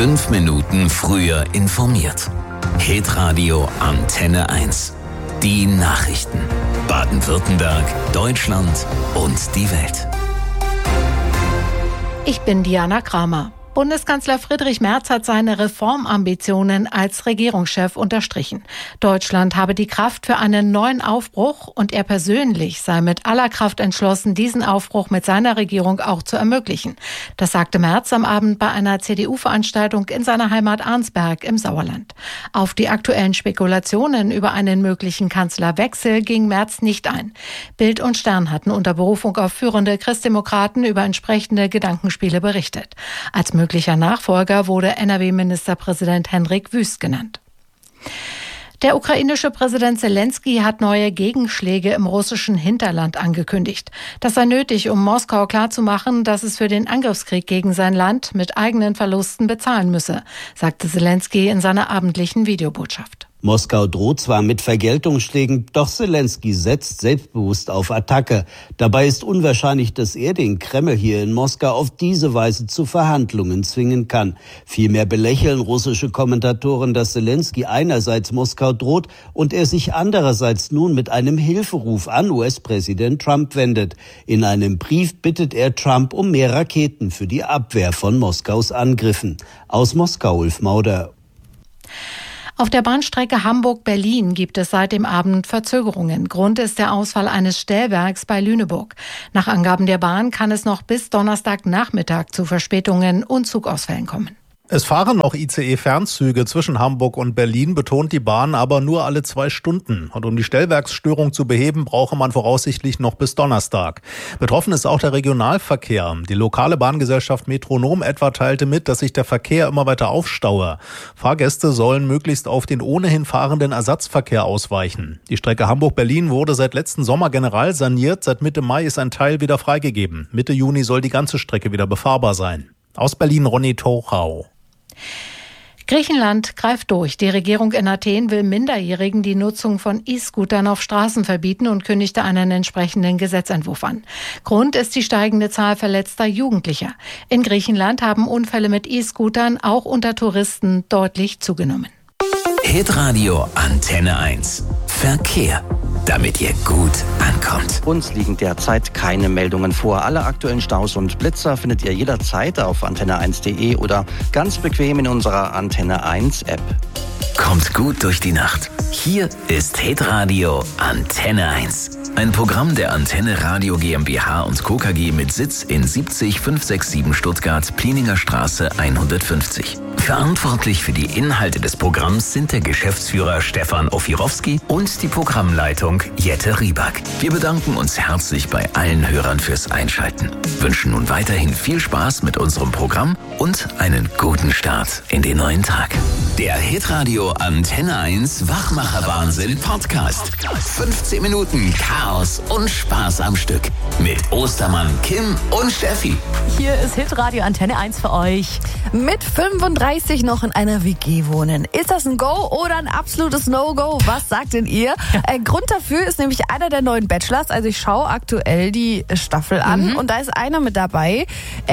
5 Minuten früher informiert. Hitradio Antenne 1. Die Nachrichten. Baden-Württemberg, Deutschland und die Welt. Ich bin Diana Kramer. Bundeskanzler Friedrich Merz hat seine Reformambitionen als Regierungschef unterstrichen. Deutschland habe die Kraft für einen neuen Aufbruch und er persönlich sei mit aller Kraft entschlossen, diesen Aufbruch mit seiner Regierung auch zu ermöglichen. Das sagte Merz am Abend bei einer CDU-Veranstaltung in seiner Heimat Arnsberg im Sauerland. Auf die aktuellen Spekulationen über einen möglichen Kanzlerwechsel ging Merz nicht ein. Bild und Stern hatten unter Berufung auf führende Christdemokraten über entsprechende Gedankenspiele berichtet. Als möglicher Nachfolger wurde NRW-Ministerpräsident Hendrik Wüst genannt. Der ukrainische Präsident Zelensky hat neue Gegenschläge im russischen Hinterland angekündigt. Das sei nötig, um Moskau klarzumachen, dass es für den Angriffskrieg gegen sein Land mit eigenen Verlusten bezahlen müsse, sagte Zelensky in seiner abendlichen Videobotschaft. Moskau droht zwar mit Vergeltungsschlägen, doch Zelensky setzt selbstbewusst auf Attacke. Dabei ist unwahrscheinlich, dass er den Kreml hier in Moskau auf diese Weise zu Verhandlungen zwingen kann. Vielmehr belächeln russische Kommentatoren, dass Zelensky einerseits Moskau droht und er sich andererseits nun mit einem Hilferuf an US-Präsident Trump wendet. In einem Brief bittet er Trump um mehr Raketen für die Abwehr von Moskaus Angriffen. Aus Moskau, Ulf Mauder. Auf der Bahnstrecke Hamburg-Berlin gibt es seit dem Abend Verzögerungen. Grund ist der Ausfall eines Stellwerks bei Lüneburg. Nach Angaben der Bahn kann es noch bis Donnerstagnachmittag zu Verspätungen und Zugausfällen kommen. Es fahren noch ICE-Fernzüge zwischen Hamburg und Berlin, betont die Bahn, aber nur alle 2 Stunden. Und um die Stellwerksstörung zu beheben, brauche man voraussichtlich noch bis Donnerstag. Betroffen ist auch der Regionalverkehr. Die lokale Bahngesellschaft Metronom etwa teilte mit, dass sich der Verkehr immer weiter aufstaue. Fahrgäste sollen möglichst auf den ohnehin fahrenden Ersatzverkehr ausweichen. Die Strecke Hamburg-Berlin wurde seit letzten Sommer general saniert. Seit Mitte Mai ist ein Teil wieder freigegeben. Mitte Juni soll die ganze Strecke wieder befahrbar sein. Aus Berlin Ronny Tochau. Griechenland greift durch. Die Regierung in Athen will Minderjährigen die Nutzung von E-Scootern auf Straßen verbieten und kündigte einen entsprechenden Gesetzentwurf an. Grund ist die steigende Zahl verletzter Jugendlicher. In Griechenland haben Unfälle mit E-Scootern auch unter Touristen deutlich zugenommen. Hitradio Antenne 1. Verkehr. Damit ihr gut ankommt. Uns liegen derzeit keine Meldungen vor. Alle aktuellen Staus und Blitzer findet ihr jederzeit auf antenne1.de oder ganz bequem in unserer Antenne 1 App. Kommt gut durch die Nacht. Hier ist Hitradio Antenne 1. Ein Programm der Antenne Radio GmbH und Co. KG mit Sitz in 70567 Stuttgart, Plieninger Straße 150. Verantwortlich für die Inhalte des Programms sind der Geschäftsführer Stefan Ofirowski und die Programmleitung Jette Rieback. Wir bedanken uns herzlich bei allen Hörern fürs Einschalten. Wünschen nun weiterhin viel Spaß mit unserem Programm und einen guten Start in den neuen Tag. Der Hitradio Antenne 1 Wachmacher-Wahnsinn Podcast. 15 Minuten Chaos und Spaß am Stück. Mit Ostermann, Kim und Steffi. Hier ist Hitradio Antenne 1 für euch. Mit 35 noch in einer WG wohnen. Ist das ein Go oder ein absolutes No-Go? Was sagt denn ihr? Grund dafür ist nämlich einer der neuen Bachelors. Also ich schaue aktuell die Staffel an und da ist einer mit dabei,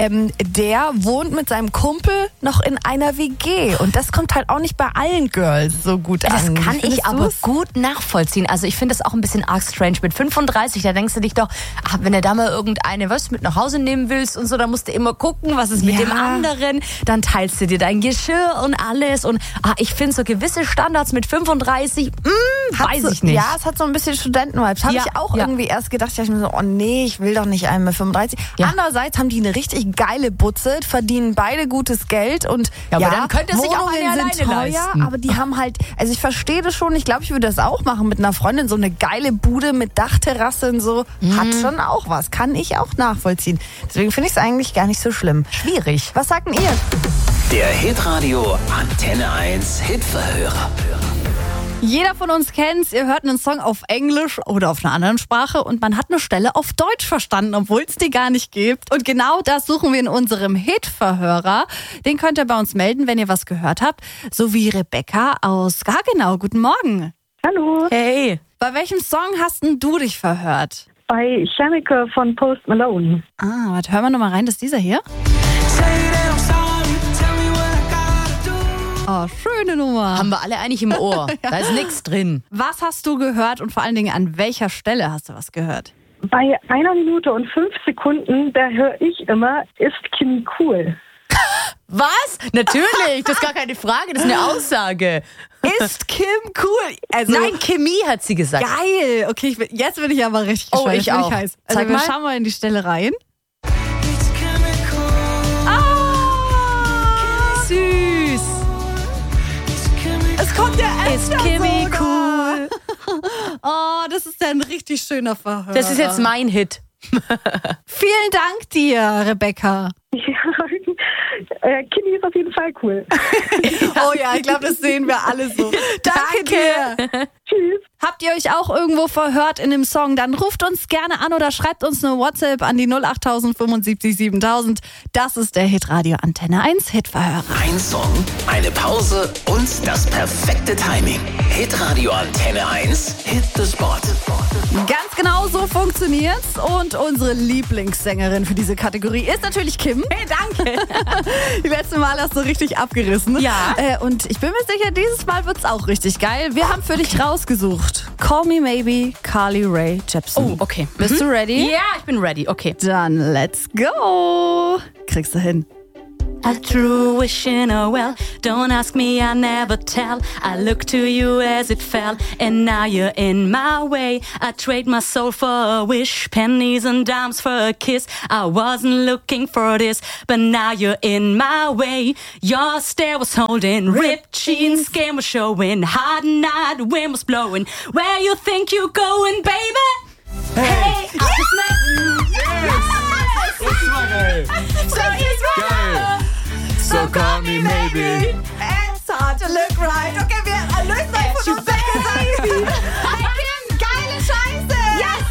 der wohnt mit seinem Kumpel noch in einer WG. Und das kommt halt auch nicht bei allen Girls so gut an. Das kann ich aber gut nachvollziehen. Also ich finde das auch ein bisschen arg strange. Mit 35, da denkst du dich doch, wenn du da mal irgendeine mit nach Hause nehmen willst und so, dann musst du immer gucken, was ist mit dem anderen. Dann teilst du dir dein Geschirr und alles. Und ich finde so gewisse Standards mit 35, weiß ich nicht. Ja, es hat so ein bisschen Studenten-Vibes. Habe ich auch irgendwie erst gedacht. Ich dachte mir so, oh nee, ich will doch nicht einen mit 35. Ja. Andererseits haben die eine richtig geile Butze, verdienen beide gutes Geld. Und aber dann könnte es sich auch eine alleine leisten. Aber die haben halt, also ich verstehe das schon. Ich glaube, ich würde das auch machen mit einer Freundin. So eine geile Bude mit Dachterrasse und so. Hat schon auch was. Kann ich auch nachvollziehen. Deswegen finde ich es eigentlich gar nicht so schlimm. Schwierig. Was sagt denn ihr? Der Hitradio Antenne 1 Hitverhörer. Jeder von uns kennt's. Ihr hört einen Song auf Englisch oder auf einer anderen Sprache und man hat eine Stelle auf Deutsch verstanden, obwohl es die gar nicht gibt. Und genau das suchen wir in unserem Hitverhörer. Den könnt ihr bei uns melden, wenn ihr was gehört habt. So wie Rebecca aus Gagenau. Guten Morgen. Hallo. Hey. Bei welchem Song hast denn du dich verhört? Bei Chemical von Post Malone. Warte, hören wir nochmal rein. Das ist dieser hier. Haben wir alle eigentlich im Ohr. Da ist nichts drin. Was hast du gehört und vor allen Dingen an welcher Stelle hast du was gehört? Bei 1 Minute und 5 Sekunden, da höre ich immer, ist Kimi cool. Was? Natürlich, das ist gar keine Frage, das ist eine Aussage. Ist Kim cool? Also, Nein, Chemie hat sie gesagt. geil. Okay, jetzt bin ich aber richtig gespannt. Ich auch. Also Zeig wir mal. schauen mal in die Stelle rein. Süß. Es kommt ja Ist Kimi cool? Oh, das ist ja ein richtig schöner Verhör. Das ist jetzt mein Hit. Vielen Dank dir, Rebecca. Ja, Kimi ist auf jeden Fall cool. Oh ja, ich glaube, das sehen wir alle so. Danke dir. Tschüss. Habt ihr euch auch irgendwo verhört in dem Song? Dann ruft uns gerne an oder schreibt uns eine WhatsApp an die 08000 75 7000. Das ist der Hitradio Antenne 1 Hitverhörer. Ein Song, eine Pause und das perfekte Timing. Hitradio Antenne 1, Hit the Spot. Ganz genau so funktioniert's. Und unsere Lieblingssängerin für diese Kategorie ist natürlich Kim. Hey, danke. Die letzten Mal hast du richtig abgerissen. Ja. Und ich bin mir sicher, dieses Mal wird's auch richtig geil. Wir haben für dich rausgesucht. Call Me Maybe, Carly Rae Jepsen. Oh, okay. Bist du ready? Ja, ich bin ready. Okay. Dann let's go. Kriegst du hin. I threw wish in a well. Don't ask me, I never tell. I look to you as it fell, and now you're in my way. I trade my soul for a wish, pennies and dimes for a kiss. I wasn't looking for this, but now you're in my way. Your stare was holding, ripped jeans, skin was showing, hot night, wind was blowing. Where you think you going, baby? Hey, I just So call me maybe. It's hard to look right. Okay, wir lösen euch von uns weg. Geile Scheiße.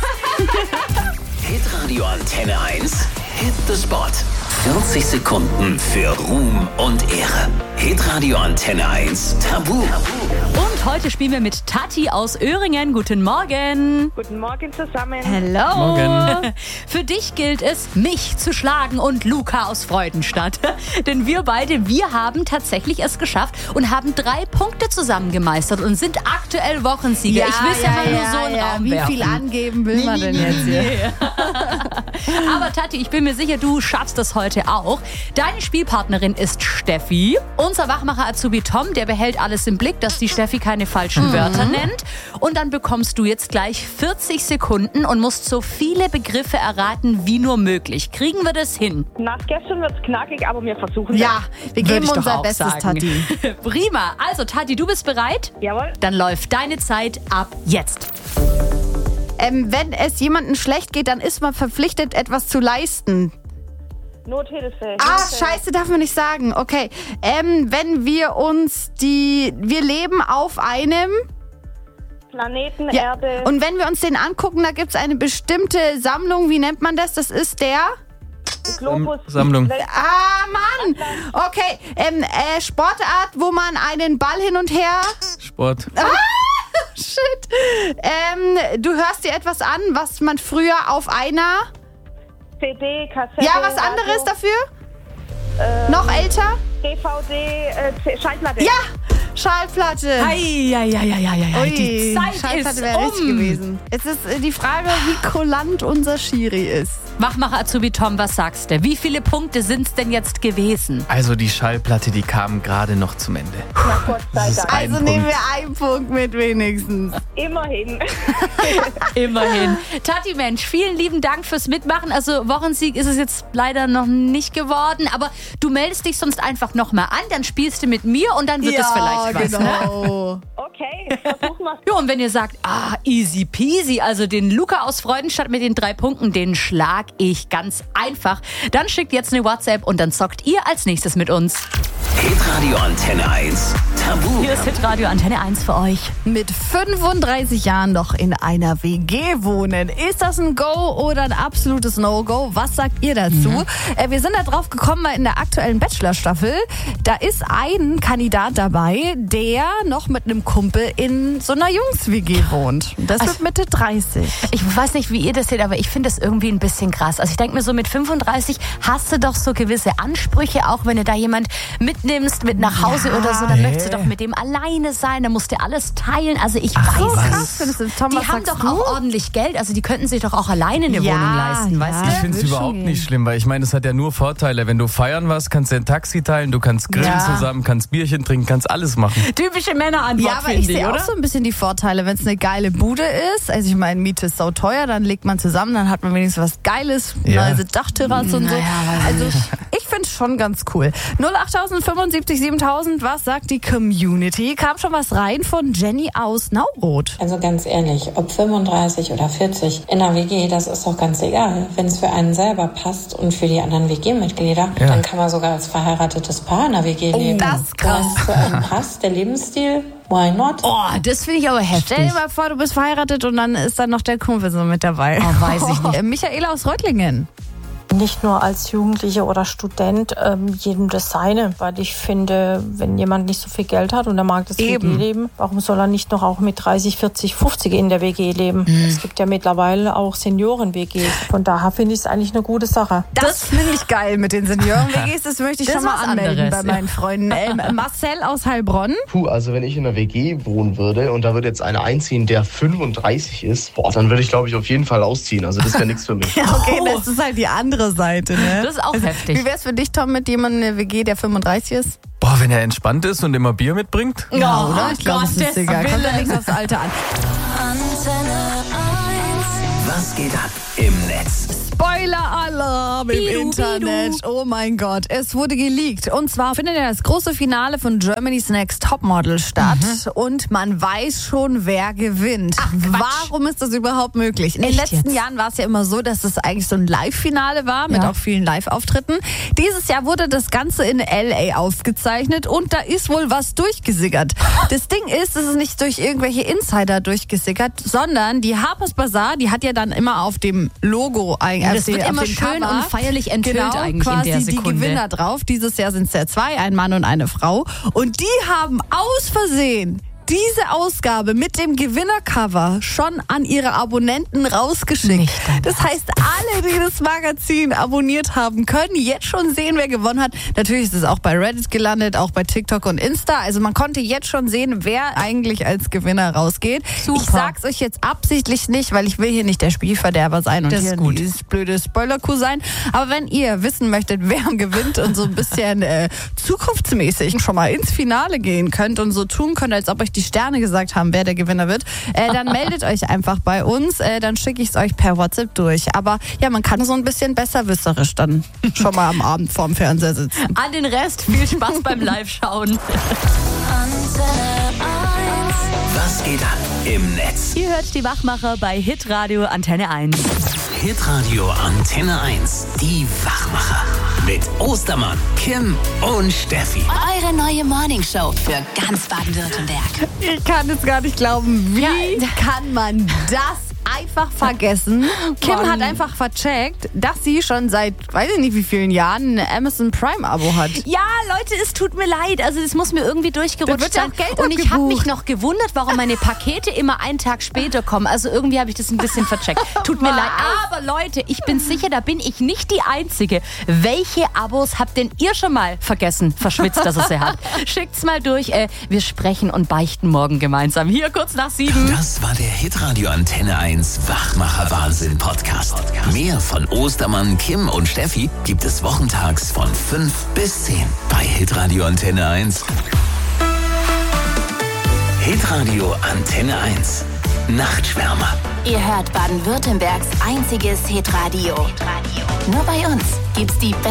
Yes. Hitradio Antenne 1, Hit the Spot. 40 Sekunden für Ruhm und Ehre. Hitradio Antenne 1, Tabu. Und heute spielen wir mit Tati aus Öhringen. Guten Morgen. Guten Morgen zusammen. Hello. Morgen. Für dich gilt es, mich zu schlagen und Luca aus Freudenstadt. Denn wir beide, wir haben tatsächlich es geschafft und haben 3 Punkte zusammen gemeistert und sind aktuell Wochensieger. Ich will es ja mal nur so in den Raum Wie werfen. viel angeben will man denn jetzt hier? Aber Tati, ich bin mir sicher, du schaffst das heute auch. Deine Spielpartnerin ist Steffi. Unser Wachmacher-Azubi Tom, der behält alles im Blick, dass die Steffi keine falschen Wörter nennt. Und dann bekommst du jetzt gleich 40 Sekunden und musst so viele Begriffe erraten wie nur möglich. Kriegen wir das hin? Nach gestern wird's knackig, aber wir versuchen es. Ja, wir Würde geben ich doch unser auch Bestes, sagen. Tati. Prima. Also Tati, du bist bereit? Jawohl. Dann läuft deine Zeit ab jetzt. Wenn es jemandem schlecht geht, dann ist man verpflichtet, etwas zu leisten. Nothilfe. Scheiße, darf man nicht sagen. Okay. Wenn wir wir leben auf einem Planeten, Erde. Und wenn wir uns den angucken, da gibt es eine bestimmte Sammlung. Wie nennt man das? Das ist der... Globus. Sammlung. Mann! Okay. Sportart, wo man einen Ball hin und her... Sport. Shit. Du hörst dir etwas an, was man früher auf einer... CD, Kassette. Ja, was anderes dafür? Noch älter? DVD, Schallplatte. Ja! Schallplatte. Die Zeit Schallplatte ist wäre richtig um. gewesen. Jetzt ist die Frage, wie kulant unser Schiri ist. Wachmacher Azubi Tom, was sagst du? Wie viele Punkte sind es denn jetzt gewesen? Also die Schallplatte, die kam gerade noch zum Ende. Na Gott sei Das ist Dank. ein Also nehmen Punkt. wir einen Punkt mit wenigstens. Immerhin. Immerhin. Tati, Mensch, vielen lieben Dank fürs Mitmachen. Also Wochensieg ist es jetzt leider noch nicht geworden, aber du meldest dich sonst einfach nochmal an, dann spielst du mit mir und dann wird es vielleicht was. Ne? Genau. Okay, versuchen wir es. Ja, und wenn ihr sagt, easy peasy, also den Luca aus Freudenstadt mit den 3 Punkten, den schlag ich ganz einfach, dann schickt jetzt eine WhatsApp und dann zockt ihr als nächstes mit uns. Hitradio Antenne 1, Tabu. Hier ist Hitradio Antenne 1 für euch. Mit 35 Jahren noch in einer WG wohnen. Ist das ein Go oder ein absolutes No-Go? Was sagt ihr dazu? Wir sind da drauf gekommen, weil in der aktuellen Bachelor-Staffel, da ist ein Kandidat dabei, der noch mit einem Kumpel in so einer Jungs-WG wohnt. Das wird Mitte 30. Ich weiß nicht, wie ihr das seht, aber ich finde das irgendwie ein bisschen krass. Also ich denke mir so, mit 35 hast du doch so gewisse Ansprüche, auch wenn dir da jemand mit mitnimmst mit nach Hause oder so, dann möchtest du doch mit dem alleine sein, dann musst du alles teilen. Also ich weiß es. Die haben doch auch ordentlich Geld, also die könnten sich doch auch alleine eine Wohnung leisten, weißt du? Ich finde es überhaupt nicht schlimm, weil ich meine, es hat ja nur Vorteile. Wenn du feiern warst, kannst du ein Taxi teilen, du kannst grillen zusammen, kannst Bierchen trinken, kannst alles machen. Typische Männerantwort, ja, aber ich sehe auch so ein bisschen die Vorteile, wenn es eine geile Bude ist. Also ich meine, Miete ist sauteuer, dann legt man zusammen, dann hat man wenigstens was Geiles, eine Dachterrasse und so. Also ich finde es schon ganz cool. 08000 75 7000, was sagt die Community? Kam schon was rein von Jenny aus Nauroth. Also ganz ehrlich, ob 35 oder 40 in einer WG, das ist doch ganz egal. Wenn es für einen selber passt und für die anderen WG-Mitglieder, dann kann man sogar als verheiratetes Paar in einer WG leben. Das ist krass. Wenn es für einen passt, der Lebensstil, why not? Oh, das finde ich aber heftig. Stell dir mal vor, du bist verheiratet und dann ist dann noch der Kumpel so mit dabei. Oh, weiß ich nicht. Michaela aus Reutlingen. Nicht nur als Jugendliche oder Student, jedem das Seine, weil ich finde, wenn jemand nicht so viel Geld hat und er mag das WG-Leben, warum soll er nicht noch auch mit 30, 40, 50 in der WG leben? Es gibt ja mittlerweile auch Senioren-WGs. Von daher finde ich es eigentlich eine gute Sache. Das finde ich geil mit den Senioren-WGs, das möchte ich schon mal anmelden bei meinen Freunden. Marcel aus Heilbronn. Also wenn ich in einer WG wohnen würde und da würde jetzt einer einziehen, der 35 ist, dann würde ich, glaube ich, auf jeden Fall ausziehen. Also das wäre nichts für mich. Okay, das ist halt die andere Seite, ne? Das ist auch heftig. Wie wär's für dich, Tom, mit jemandem in der WG, der 35 ist? Boah, wenn er entspannt ist und immer Bier mitbringt? Ja, oder? Ich glaube, das ist egal. Kommt ja nichts aufs Alter an. Was geht ab im Netz? Spoiler-Alarm im Internet. Oh mein Gott, es wurde geleakt. Und zwar findet ja das große Finale von Germany's Next Topmodel statt. Und man weiß schon, wer gewinnt. Ach, warum ist das überhaupt möglich? In den letzten Jahren war es ja immer so, dass es eigentlich so ein Live-Finale war mit auch vielen Live-Auftritten. Dieses Jahr wurde das Ganze in L.A. aufgezeichnet und da ist wohl was durchgesickert. Das Ding ist, es ist nicht durch irgendwelche Insider durchgesickert, sondern die Harper's Bazaar, die hat ja dann immer auf dem Logo eigentlich. Das wird immer schön und feierlich enthüllt eigentlich in der Sekunde. Die Gewinner drauf. Dieses Jahr sind es ja 2, ein Mann und eine Frau. Und die haben aus Versehen diese Ausgabe mit dem Gewinnercover schon an ihre Abonnenten rausgeschickt. Das heißt, alle, die das Magazin abonniert haben, können jetzt schon sehen, wer gewonnen hat. Natürlich ist es auch bei Reddit gelandet, auch bei TikTok und Insta. Also man konnte jetzt schon sehen, wer eigentlich als Gewinner rausgeht. Super. Ich sag's euch jetzt absichtlich nicht, weil ich will hier nicht der Spielverderber sein und hier dieses blöde Spoiler-Kuh sein. Aber wenn ihr wissen möchtet, wer gewinnt und so ein bisschen zukunftsmäßig schon mal ins Finale gehen könnt und so tun könnt, als ob euch die Sterne gesagt haben, wer der Gewinner wird, dann meldet euch einfach bei uns, dann schicke ich es euch per WhatsApp durch. Aber ja, man kann so ein bisschen besserwisserisch dann schon mal am Abend vorm Fernseher sitzen. An den Rest viel Spaß beim Live-Schauen. Was geht ab im Netz? Ihr hört die Wachmacher bei Hitradio Antenne 1. Hitradio Antenne 1, die Wachmacher. Mit Ostermann, Kim und Steffi. Eure neue Morningshow für ganz Baden-Württemberg. Ich kann es gar nicht glauben. Wie kann man das einfach vergessen? Kim hat einfach vercheckt, dass sie schon seit, weiß ich nicht wie vielen Jahren, ein Amazon Prime-Abo hat. Ja, Leute, es tut mir leid. Also das muss mir irgendwie durchgerutscht sein. Geld und ich habe mich noch gewundert, warum meine Pakete immer einen Tag später kommen. Also irgendwie habe ich das ein bisschen vercheckt. Tut mir leid. Aber Leute, ich bin sicher, da bin ich nicht die Einzige. Welche Abos habt denn ihr schon mal vergessen, verschwitzt, dass ihr sie habt? Schickt's mal durch. Wir sprechen und beichten morgen gemeinsam. Hier kurz nach 7. Das war der Hitradio Antenne 1 Wachmacher-Wahnsinn-Podcast. Mehr von Ostermann, Kim und Steffi gibt es wochentags von 5 bis 10 bei Hitradio Antenne 1. Hitradio Antenne 1. Nachtschwärmer. Ihr hört Baden-Württembergs einziges Hitradio. Nur bei uns gibt's die